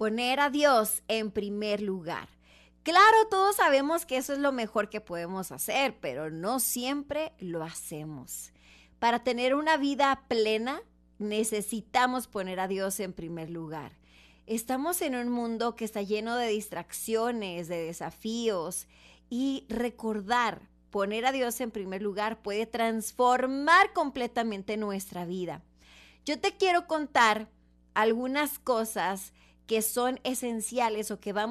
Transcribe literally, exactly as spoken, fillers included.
poner a Dios en primer lugar. Claro, todos sabemos que eso es lo mejor que podemos hacer, pero no siempre lo hacemos. Para tener una vida plena, necesitamos poner a Dios en primer lugar. Estamos en un mundo que está lleno de distracciones, de desafíos, y recordar poner a Dios en primer lugar puede transformar completamente nuestra vida. Yo te quiero contar algunas cosas que son esenciales o que vamos